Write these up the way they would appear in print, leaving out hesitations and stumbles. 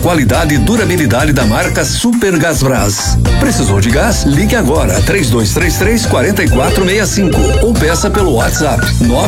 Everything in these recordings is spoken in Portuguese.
qualidade e durabilidade da marca Super Gasbras. Precisou de gás? Ligue agora 3233-4465 ou peça pelo WhatsApp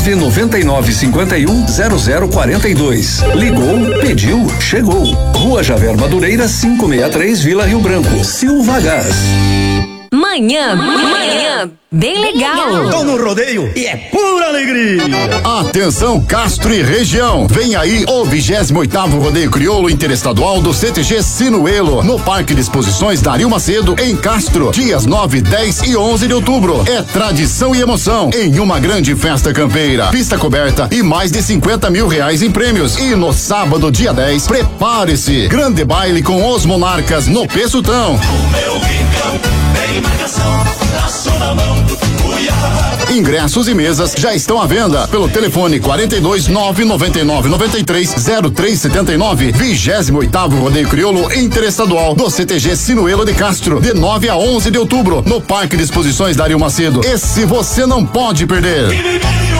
999510042. Ligou, pediu, chegou. Rua Javer Madureira 563, Vila Rio Branco. Silva Gás. Manhã bem legal. Tô no rodeio e é pura alegria. Atenção Castro e região, vem aí o 28º Rodeio Crioulo Interestadual do CTG Sinuelo, no Parque de Exposições Dario Macedo, em Castro, dias 9, 10 e 11 de outubro. É tradição e emoção em uma grande festa campeira, pista coberta e mais de R$50 mil em prêmios. E no sábado, dia 10, prepare-se, grande baile com os Monarcas no Pessutão. O meu rincão tem marcação, traço na mão. Ingressos e mesas já estão à venda pelo telefone 42-999-93-0379. 28º Rodeio Crioulo Interestadual do CTG Sinuelo de Castro, de 9 a 11 de outubro, no Parque de Exposições Dario Macedo. Esse você não pode perder.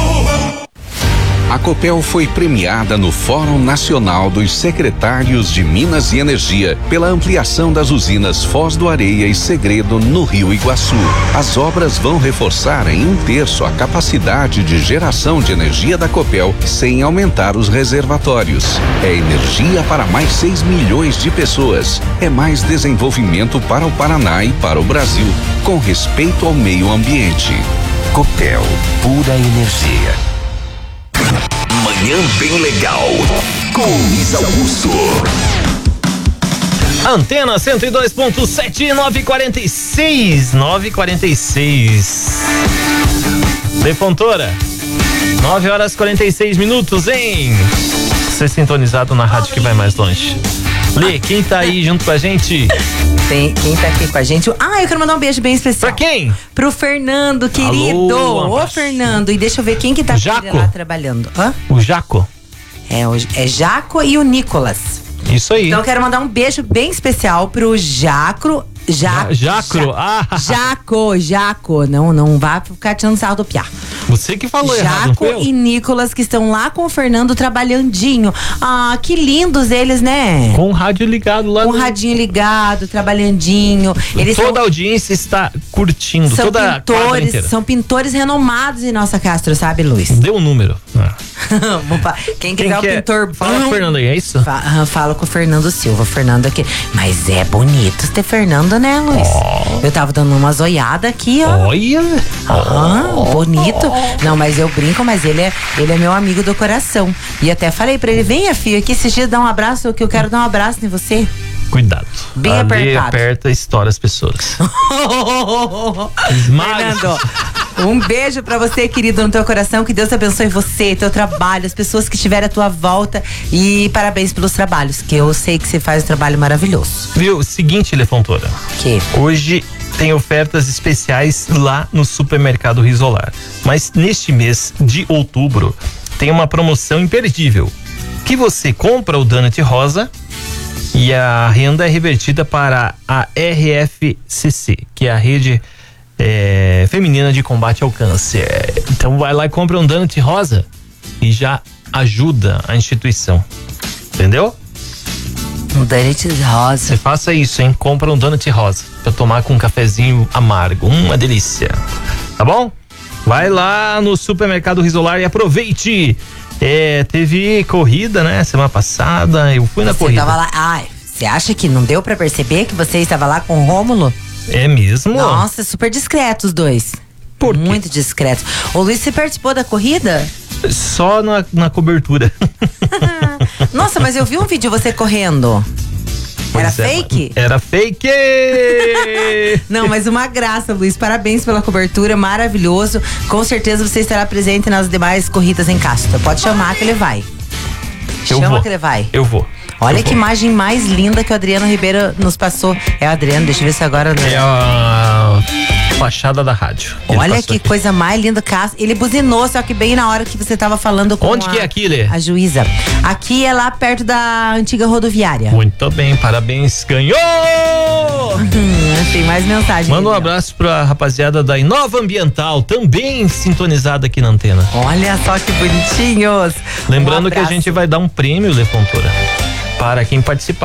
A Copel foi premiada no Fórum Nacional dos Secretários de Minas e Energia pela ampliação das usinas Foz do Areia e Segredo no Rio Iguaçu. As obras vão reforçar em 1/3 a capacidade de geração de energia da Copel sem aumentar os reservatórios. É energia para mais 6 milhões de pessoas. É mais desenvolvimento para o Paraná e para o Brasil, com respeito ao meio ambiente. Copel, pura energia. Manhã bem legal com Luiz Augusto. Antena 102.7, 9h46. Defontora, 9h46, hein? Você sintonizado na rádio que vai mais longe. Lê, quem tá aí junto com a gente? Quem tá aqui com a gente? Eu quero mandar um beijo bem especial. Pra quem? Pro Fernando, querido. Alô, Ô, Fernando. E deixa eu ver quem que tá com ele lá trabalhando. Hã? O Jaco. É Jaco e o Nicolas. Isso aí. Então eu quero mandar um beijo bem especial pro Jaco. Jaco. Não vá ficar tirando sarro do piá. Você que falou errado. Jaco e Nicolas, que estão lá com o Fernando trabalhandinho. Ah, que lindos eles, né? Com o rádio ligado lá. Com o radinho ligado, trabalhandinho. Toda a audiência está curtindo. São toda pintores, são pintores renomados em nossa Castro, sabe, Luiz? Deu um número. Quem quiser o pintor. Fala com o Fernando aí, é isso? Fala com o Fernando Silva. O Fernando aqui. Mas é bonito ter Fernando, né, Luiz? Eu tava dando uma zoiada aqui, ó. Olha! Bonito. Não, mas eu brinco, mas ele é meu amigo do coração. E até falei pra ele, venha, filho, aqui esses dias dá um abraço, que eu quero dar um abraço em você. Cuidado. Bem ali apertado. Aperta e estoura as pessoas. Fernando, um beijo pra você, querido, no teu coração. Que Deus abençoe você, teu trabalho, as pessoas que estiverem à tua volta. E parabéns pelos trabalhos, que eu sei que você faz um trabalho maravilhoso. Viu? Seguinte, Lefontora. Que? Hoje tem ofertas especiais lá no Supermercado Risolar. Mas neste mês de outubro tem uma promoção imperdível. Que você compra o Donut Rosa e a renda é revertida para a RFCC, que é a Rede Feminina de Combate ao Câncer. Então vai lá e compra um Donut Rosa e já ajuda a instituição. Entendeu? Um Donut Rosa. Você faça isso, hein? Compra um Donut Rosa pra tomar com um cafezinho amargo. Uma delícia. Tá bom? Vai lá no Supermercado Risolar e aproveite. Teve corrida, né? Semana passada, eu fui na corrida. Você tava lá. Você acha que não deu pra perceber que você estava lá com o Rômulo? É mesmo? Nossa, super discretos os dois. Por quê? Muito discretos. Ô Luiz, você participou da corrida? Só na cobertura. Nossa, mas eu vi um vídeo de você correndo. Era fake? Era fake! Não, mas uma graça, Luiz. Parabéns pela cobertura, maravilhoso. Com certeza você estará presente nas demais corridas em Castro. Pode chamar que ele vai. Chama que ele vai. Eu vou. Olha que imagem mais linda que o Adriano Ribeiro nos passou. É o Adriano, deixa eu ver se agora... É a fachada da rádio. Olha que coisa mais linda. Ele buzinou, só que bem na hora que você tava falando com Onde que é aqui, Lê? A juíza. Aqui é lá perto da antiga rodoviária. Muito bem, parabéns. Ganhou! Tem mais mensagem. Manda um abraço pra rapaziada da Inova Ambiental, também sintonizada aqui na antena. Olha só que bonitinhos. Lembrando que a gente vai dar um prêmio, Lefontora, para quem participar aqui, ó. Tá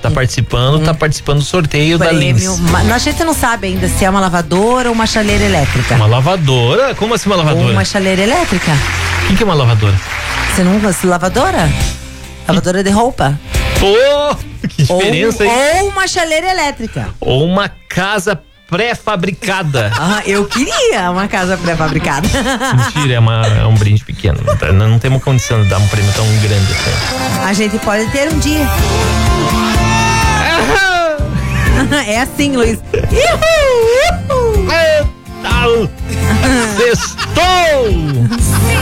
tá participando do sorteio da Lins. A gente não sabe ainda se é uma lavadora ou uma chaleira elétrica. Uma lavadora? Como assim uma lavadora? Ou uma chaleira elétrica. O que é uma lavadora? Você não gosta de lavadora? Lavadora de roupa. Que diferença, hein? Ou uma chaleira elétrica. Ou uma casa pré-fabricada. Eu queria uma casa pré-fabricada. Mentira, é um brinde pequeno. Não temos condição de dar um prêmio tão grande assim. A gente pode ter um dia. É assim, Luiz. Sextou!